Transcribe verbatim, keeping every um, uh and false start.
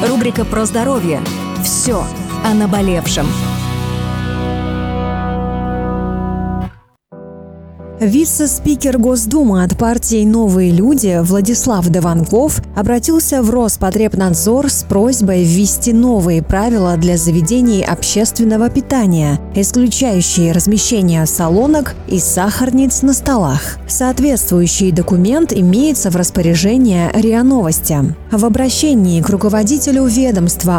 Рубрика про здоровье. Все о наболевшем. Вице-спикер Госдумы от партии «Новые люди» Владислав Дованков обратился в Роспотребнадзор с просьбой ввести новые правила для заведений общественного питания, исключающие размещение солонок и сахарниц на столах. Соответствующий документ имеется в распоряжении РИА Новости. В обращении к руководителю ведомства